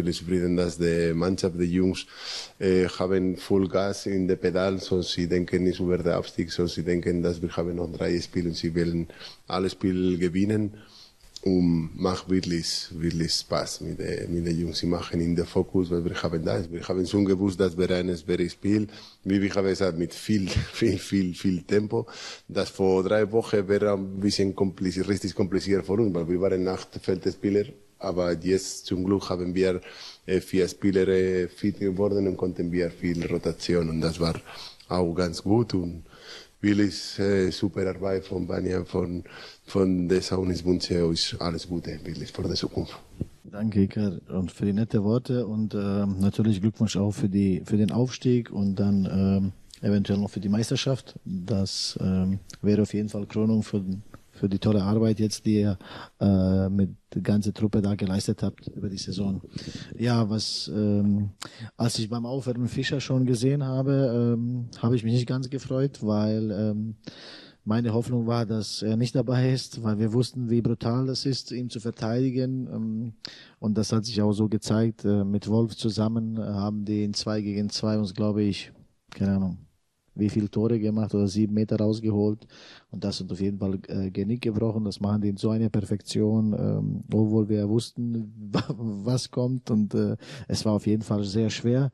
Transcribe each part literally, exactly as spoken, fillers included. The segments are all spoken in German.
wirklich zufrieden, dass die Mannschaft, die Jungs, äh, haben Vollgas in der Pedal, so sie denken nicht über den Abstieg, so sie denken, dass wir haben noch drei Spiele und sie wollen alle Spiele gewinnen. Und macht wirklich, wirklich Spaß mit den, mit den Jungs. Sie machen in den Fokus, weil wir haben das. Wir haben schon gewusst, dass wir ein schweres Spiel, wie ich habe gesagt, mit viel, viel, viel, viel Tempo. Das vor drei Wochen wäre ein bisschen kompliziert, richtig kompliziert für uns, weil wir waren Nachtfeldspieler. Aber jetzt zum Glück haben wir äh, vier Spieler äh, fit geworden und konnten wir viel Rotation. Und das war auch ganz gut. Und wirklich äh, super Arbeit von Banja, von, von der Saunisbunze, ist alles Gute, wirklich für die Zukunft. Danke, Iker, und für die nette Worte und äh, natürlich Glückwunsch auch für die für den Aufstieg und dann äh, eventuell noch für die Meisterschaft. Das äh, wäre auf jeden Fall Krönung für für die tolle Arbeit jetzt, die ihr äh, mit der ganzen Truppe da geleistet habt über die Saison. Ja, was ähm, als ich beim Aufwärmen Fischer schon gesehen habe, ähm, habe ich mich nicht ganz gefreut, weil ähm, meine Hoffnung war, dass er nicht dabei ist, weil wir wussten, wie brutal das ist, ihn zu verteidigen. Ähm, und das hat sich auch so gezeigt. Äh, mit Wolf zusammen äh, haben die in zwei gegen zwei uns, glaube ich, keine Ahnung, wie viele Tore gemacht oder sieben Meter rausgeholt. Und das sind auf jeden Fall äh, Genick gebrochen. Das machen die in so einer Perfektion, ähm, obwohl wir wussten, was kommt. Und äh, es war auf jeden Fall sehr schwer.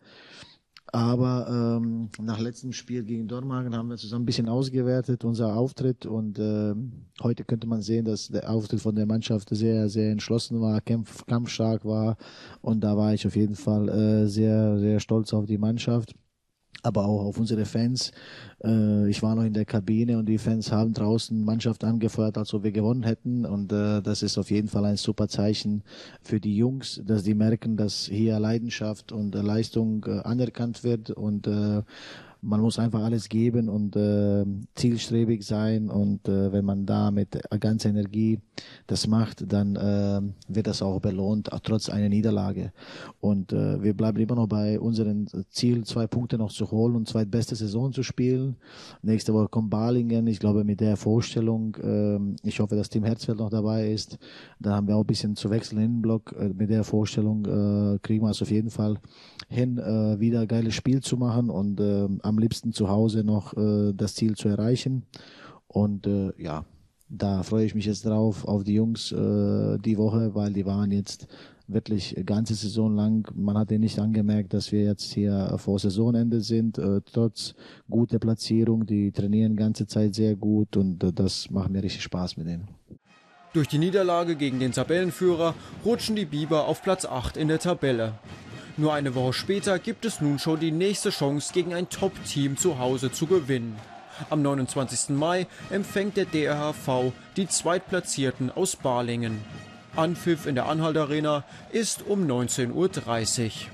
Aber ähm, nach letztem Spiel gegen Dormagen haben wir zusammen ein bisschen ausgewertet, unser Auftritt. Und äh, heute könnte man sehen, dass der Auftritt von der Mannschaft sehr, sehr entschlossen war, kampf, kampfstark war. Und da war ich auf jeden Fall äh, sehr, sehr stolz auf die Mannschaft. Aber auch auf unsere Fans. Äh, ich war noch in der Kabine und die Fans haben draußen Mannschaft angefeuert, als ob wir gewonnen hätten. Und äh, das ist auf jeden Fall ein super Zeichen für die Jungs, dass die merken, dass hier Leidenschaft und äh, Leistung äh, anerkannt wird. Und äh, man muss einfach alles geben und äh, zielstrebig sein. Und äh, wenn man da mit ganzer Energie das macht, dann äh, wird das auch belohnt, auch trotz einer Niederlage. Und äh, wir bleiben immer noch bei unserem Ziel, zwei Punkte noch zu holen und zweitbeste Saison zu spielen. Nächste Woche kommt Balingen. Ich glaube, mit der Vorstellung, äh, ich hoffe, dass Tim Herzfeld noch dabei ist. Da haben wir auch ein bisschen zu wechseln in den Block. Äh, mit der Vorstellung äh, kriegen wir es auf jeden Fall hin, äh, wieder ein geiles Spiel zu machen und äh, am liebsten zu Hause noch äh, das Ziel zu erreichen. Und äh, ja, da freue ich mich jetzt drauf, auf die Jungs äh, die Woche, weil die waren jetzt wirklich ganze Saison lang. Man hat ja nicht angemerkt, dass wir jetzt hier vor Saisonende sind, äh, trotz guter Platzierung. Die trainieren ganze Zeit sehr gut und äh, das macht mir richtig Spaß mit denen. Durch die Niederlage gegen den Tabellenführer rutschen die Biber auf Platz acht in der Tabelle. Nur eine Woche später gibt es nun schon die nächste Chance, gegen ein Top-Team zu Hause zu gewinnen. Am neunundzwanzigsten Mai empfängt der D R H V die Zweitplatzierten aus Balingen. Anpfiff in der Anhalt Arena ist um neunzehn Uhr dreißig.